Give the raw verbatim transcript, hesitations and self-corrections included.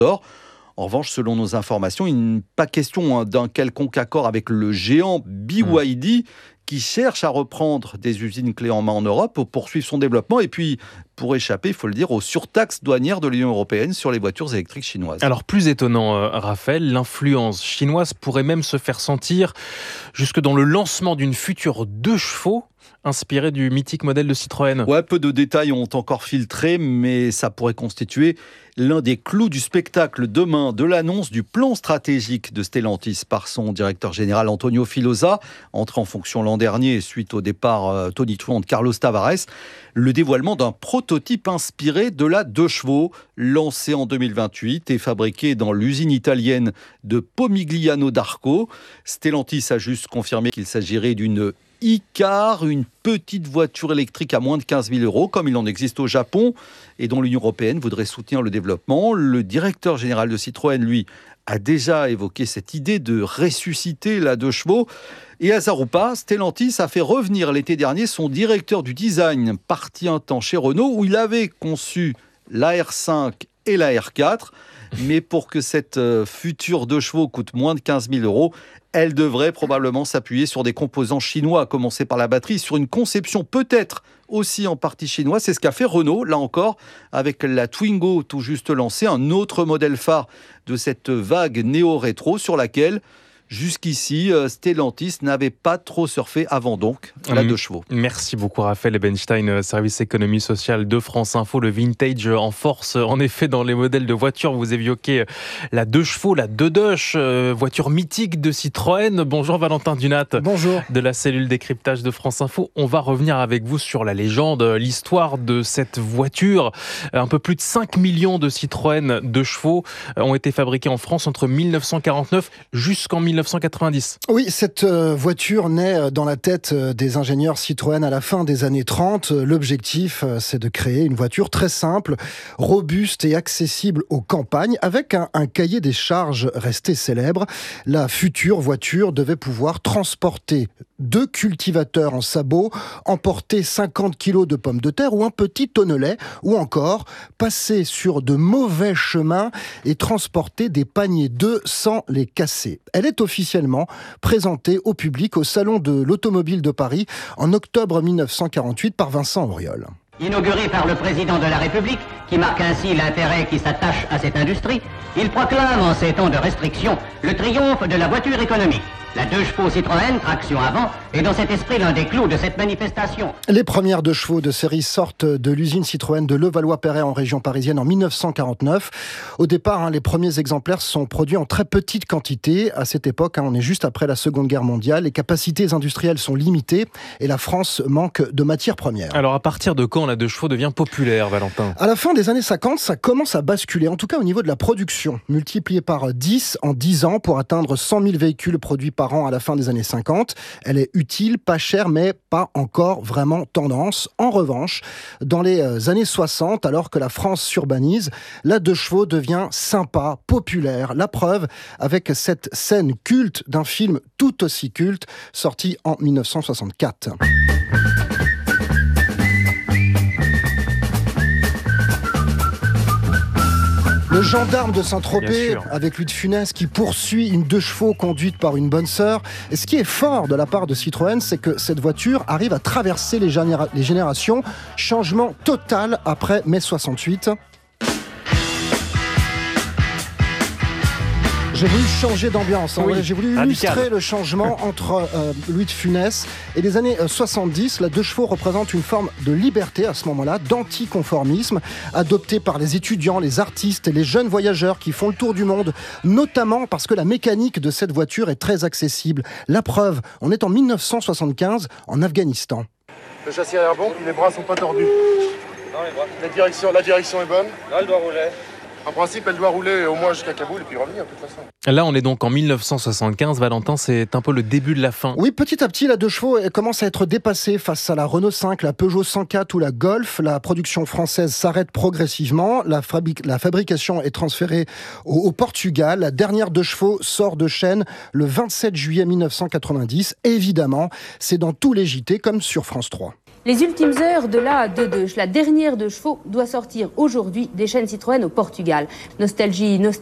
d'or. En revanche, selon nos informations, il n'est pas question hein, d'un quelconque accord avec le géant B Y D mmh. qui cherche à reprendre des usines clés en main en Europe pour poursuivre son développement et puis pour échapper, il faut le dire, aux surtaxes douanières de l'Union européenne sur les voitures électriques chinoises. Alors plus étonnant, euh, Raphaël, l'influence chinoise pourrait même se faire sentir jusque dans le lancement d'une future deux chevaux inspirée du mythique modèle de Citroën. Ouais, peu de détails ont encore filtré, mais ça pourrait constituer l'un des clous du spectacle demain de l'annonce du plan stratégique de Stellantis par son directeur général Antonio Filosa, entré en fonction l'an dernier suite au départ euh, tonitruant de Carlos Tavares, le dévoilement d'un prototype inspiré de la deux chevaux, lancé en deux mille vingt-huit et fabriqué dans l'usine italienne de Pomigliano d'Arco. Stellantis a juste confirmé qu'il s'agirait d'une e-car, une petite voiture électrique à moins de quinze mille euros, comme il en existe au Japon, et dont l'Union européenne voudrait soutenir le développement. Le directeur général de Citroën, lui, a déjà évoqué cette idée de ressusciter la deux chevaux. Et hasard ou pas, Stellantis a fait revenir l'été dernier son directeur du design, parti un temps chez Renault, où il avait conçu la R cinq et la R quatre. Mais pour que cette future deux chevaux coûte moins de quinze mille euros, elle devrait probablement s'appuyer sur des composants chinois, à commencer par la batterie, sur une conception peut-être aussi en partie chinoise. C'est ce qu'a fait Renault, là encore, avec la Twingo tout juste lancée, un autre modèle phare de cette vague néo-rétro sur laquelle jusqu'ici, Stellantis n'avait pas trop surfé avant donc la deux chevaux. Merci beaucoup Raphaël Ebenstein, service économie sociale de France Info. Le vintage en force, en effet, dans les modèles de voitures. Vous évoquez la deux chevaux, la deux Dush, euh, voiture mythique de Citroën. Bonjour Valentin Dunat. Bonjour. De la cellule décryptage de France Info. On va revenir avec vous sur la légende, l'histoire de cette voiture. Un peu plus de cinq millions de Citroën deux chevaux ont été fabriqués en France entre mille neuf cent quarante-neuf jusqu'en mille neuf cent quatre-vingt-dix. Oui, cette voiture naît dans la tête des ingénieurs Citroën à la fin des années trente. L'objectif, c'est de créer une voiture très simple, robuste et accessible aux campagnes, avec un, un cahier des charges resté célèbre. La future voiture devait pouvoir transporter deux cultivateurs en sabot, emporter cinquante kilos de pommes de terre ou un petit tonnelet, ou encore passer sur de mauvais chemins et transporter des paniers d'œufs sans les casser. Elle est officiellement présentée au public au Salon de l'Automobile de Paris en octobre mille neuf cent quarante-huit par Vincent Auriol. Inauguré par le président de la République, qui marque ainsi l'intérêt qui s'attache à cette industrie, il proclame en ces temps de restriction le triomphe de la voiture économique. La deux chevaux Citroën, traction avant, est dans cet esprit l'un des clous de cette manifestation. Les premières deux chevaux de série sortent de l'usine Citroën de Levallois-Perret en région parisienne en mille neuf cent quarante-neuf. Au départ, hein, les premiers exemplaires sont produits en très petite quantité. À cette époque, hein, on est juste après la Seconde Guerre mondiale. Les capacités industrielles sont limitées et la France manque de matières premières. Alors à partir de quand la deux chevaux devient populaire, Valentin ? À la fin des années cinquante, ça commence à basculer, en tout cas au niveau de la production, multipliée par dix en dix ans pour atteindre cent mille véhicules produits par an à la fin des années cinquante. Elle est utile, pas chère, mais pas encore vraiment tendance. En revanche, dans les années soixante, alors que la France s'urbanise, la deux chevaux devient sympa, populaire. La preuve avec cette scène culte d'un film tout aussi culte, sorti en mille neuf cent soixante-quatre. Le gendarme de Saint-Tropez, avec Louis de Funès, qui poursuit une deux chevaux conduite par une bonne sœur. Et ce qui est fort de la part de Citroën, c'est que cette voiture arrive à traverser les, généra- les générations. Changement total après mai soixante-huit. J'ai voulu changer d'ambiance, hein. Oui, j'ai voulu illustrer radical. Le changement entre euh, Louis de Funès et les années euh, soixante-dix. La deux chevaux représente une forme de liberté à ce moment-là, d'anticonformisme, adoptée par les étudiants, les artistes et les jeunes voyageurs qui font le tour du monde, notamment parce que la mécanique de cette voiture est très accessible. La preuve, on est en mille neuf cent soixante-quinze en Afghanistan. Le châssis arrière bon, puis les bras sont pas tordus. Non, les bras. La direction, la direction est bonne. Là, elle doit rouler. En principe, elle doit rouler au moins jusqu'à Kaboul et puis revenir de toute façon. Là, on est donc en mille neuf cent soixante-quinze. Valentin, c'est un peu le début de la fin. Oui, petit à petit, la deux chevaux commence à être dépassée face à la Renault cinq, la Peugeot cent quatre ou la Golf. La production française s'arrête progressivement. La, fabric- la fabrication est transférée au, au Portugal. La dernière deux chevaux sort de chaîne le vingt-sept juillet mille neuf cent quatre-vingt-dix. Et évidemment, c'est dans tous les J T comme sur France trois. Les ultimes heures de la deux deux, la dernière deux chevaux, doit sortir aujourd'hui des chaînes Citroën au Portugal. Nostalgie, nostalgie.